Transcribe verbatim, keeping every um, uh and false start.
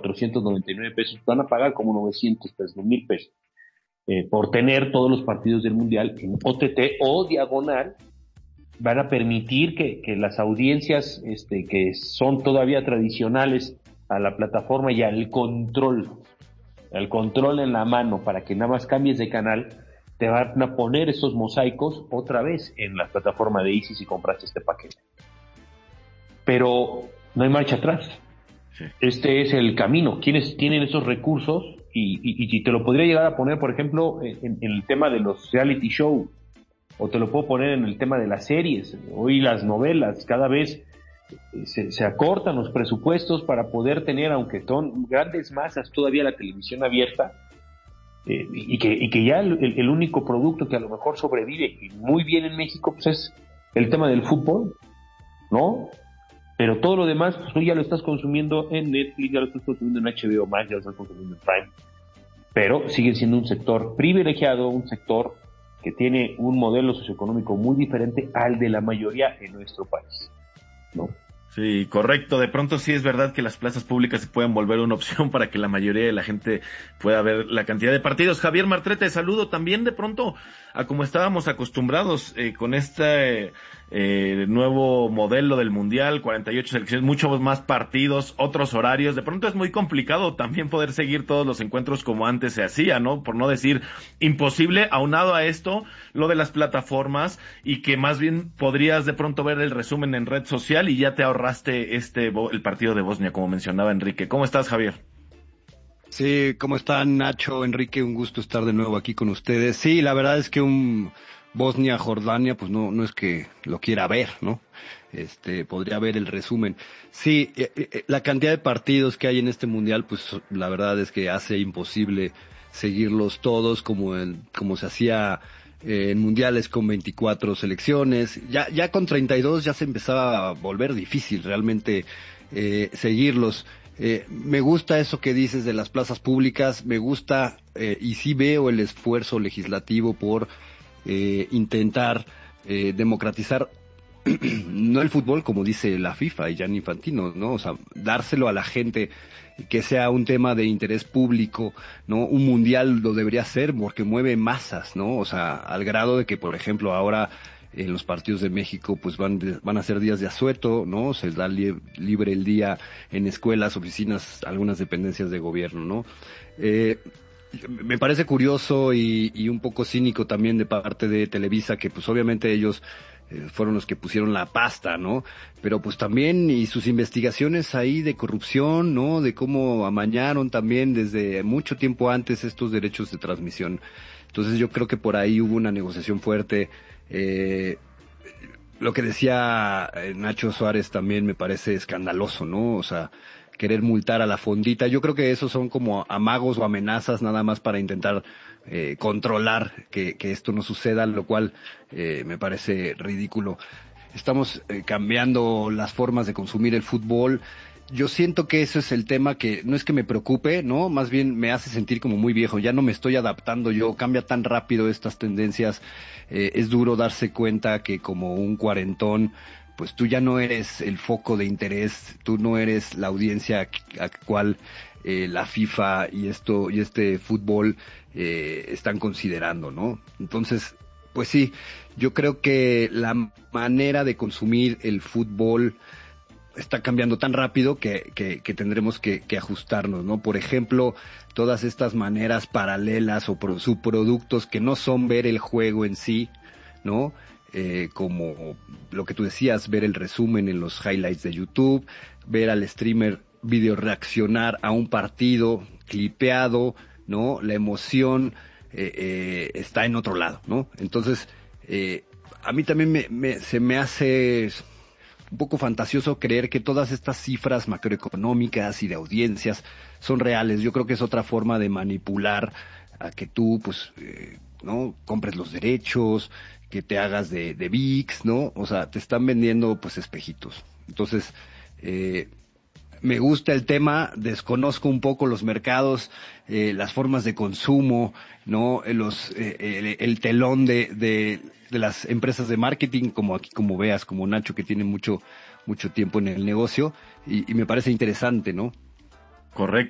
cuatrocientos noventa y nueve pesos, van a pagar como novecientos pesos, mil pesos, eh, por tener todos los partidos del Mundial en O T T o diagonal. Van a permitir que, que las audiencias este, que son todavía tradicionales a la plataforma y al control, al control en la mano para que nada más cambies de canal, te van a poner esos mosaicos otra vez en la plataforma de Easy si compraste este paquete. Pero no hay marcha atrás. Sí. Este es el camino. ¿Quiénes tienen esos recursos? Y, y, y te lo podría llegar a poner, por ejemplo, en, en el tema de los reality show, o te lo puedo poner en el tema de las series. Hoy las novelas, cada vez se, se acortan los presupuestos para poder tener, aunque son grandes masas, todavía la televisión abierta, eh, y, que, y que ya el, el único producto que a lo mejor sobrevive y muy bien en México, pues es el tema del fútbol, ¿no? Pero todo lo demás, pues tú ya lo estás consumiendo en Netflix, ya lo estás consumiendo en H B O Max, ya lo estás consumiendo en Prime, pero sigue siendo un sector privilegiado, un sector que tiene un modelo socioeconómico muy diferente al de la mayoría en nuestro país, ¿no? Sí, correcto. De pronto sí es verdad que las plazas públicas se pueden volver una opción para que la mayoría de la gente pueda ver la cantidad de partidos. Javier Martrete, saludo también de pronto a como estábamos acostumbrados eh, con este eh, nuevo modelo del Mundial, cuarenta y ocho selecciones, muchos más partidos, otros horarios. De pronto es muy complicado también poder seguir todos los encuentros como antes se hacía, ¿no? Por no decir imposible, aunado a esto, lo de las plataformas y que más bien podrías de pronto ver el resumen en red social y ya te ahorraste este el partido de Bosnia, como mencionaba Enrique. ¿Cómo estás, Javier? Sí, ¿cómo están, Nacho, Enrique? Un gusto estar de nuevo aquí con ustedes. Sí, la verdad es que un Bosnia-Jordania, pues no, no es que lo quiera ver, ¿no? Este, podría ver el resumen. Sí, eh, eh, la cantidad de partidos que hay en este mundial, pues la verdad es que hace imposible seguirlos todos como en, como se hacía eh, en mundiales con veinticuatro selecciones. Ya, ya con treinta y dos ya se empezaba a volver difícil realmente eh, seguirlos. Eh, me gusta eso que dices de las plazas públicas, me gusta eh, y sí veo el esfuerzo legislativo por eh, intentar eh, democratizar no el fútbol como dice la FIFA y Gianni Infantino, ¿no? O sea, dárselo a la gente, que sea un tema de interés público, ¿no? Un mundial lo debería ser porque mueve masas, ¿no? O sea, al grado de que, por ejemplo, ahora en los partidos de México pues van de, van a ser días de asueto, ¿no? Se da li- libre el día en escuelas, oficinas, algunas dependencias de gobierno, ¿no? Eh, me parece curioso y, y un poco cínico también de parte de Televisa, que pues obviamente ellos eh, fueron los que pusieron la pasta, ¿no? Pero pues también, y sus investigaciones ahí de corrupción, ¿no? De cómo amañaron también desde mucho tiempo antes estos derechos de transmisión. Entonces yo creo que por ahí hubo una negociación fuerte. Eh, lo que decía eh, Nacho Suárez también me parece escandaloso, ¿no? O sea, querer multar a la fondita. Yo creo que esos son como amagos o amenazas nada más para intentar eh, controlar que, que esto no suceda, lo cual eh, me parece ridículo. Estamos eh, cambiando las formas de consumir el fútbol. Yo siento que eso es el tema que no es que me preocupe, ¿no? Más bien me hace sentir como muy viejo. Ya no me estoy adaptando yo. Cambia tan rápido estas tendencias. Eh, es duro darse cuenta que como un cuarentón, pues tú ya no eres el foco de interés. Tú no eres la audiencia a cual eh, la FIFA y esto y este fútbol eh, están considerando, ¿no? Entonces, pues sí, yo creo que la manera de consumir el fútbol está cambiando tan rápido que, que, que tendremos que, que ajustarnos, ¿no? Por ejemplo, todas estas maneras paralelas o pro, subproductos que no son ver el juego en sí, ¿no? Eh, como lo que tú decías, ver el resumen en los highlights de YouTube, ver al streamer video reaccionar a un partido clipeado, ¿no? La emoción eh, eh, está en otro lado, ¿no? Entonces, eh, a mí también me, me, se me hace un poco fantasioso creer que todas estas cifras macroeconómicas y de audiencias son reales. Yo creo que es otra forma de manipular a que tú, pues, eh, no compres los derechos, que te hagas de, de V I X, ¿no? O sea, te están vendiendo, pues, espejitos. Entonces, eh, me gusta el tema, desconozco un poco los mercados, eh, las formas de consumo, ¿no? Los, eh, el, el telón de, de, de las empresas de marketing, como aquí, como veas, como Nacho, que tiene mucho, mucho tiempo en el negocio, y, y me parece interesante, ¿no? Correcto.